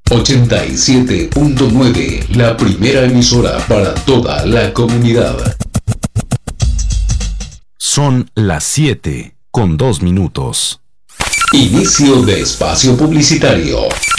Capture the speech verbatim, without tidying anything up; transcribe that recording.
ochenta y siete punto nueve, la primera emisora para toda la comunidad. Son las siete con dos minutos. Inicio de espacio publicitario.